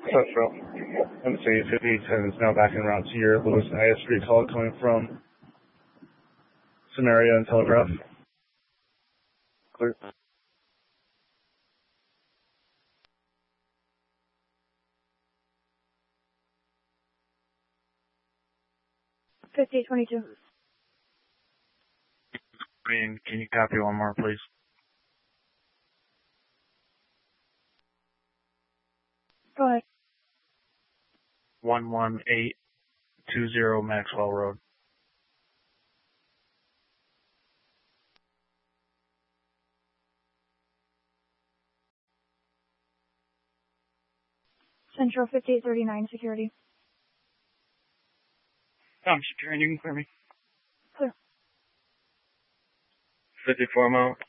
Central. MC 5810 is now back en route to your Lewis IS Street call coming from Samaria and Telegraph. Clear. $5822. Can you copy one more, please? Go ahead. 11820 Maxwell Road. Central 5839 security. I'm security, you can clear me. Clear. 54 mile.